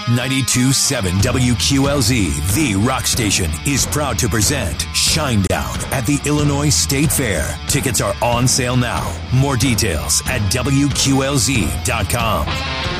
92.7 WQLZ, the rock station, is proud to present Shinedown at the Illinois State Fair. Tickets are on sale now. More details at WQLZ.com.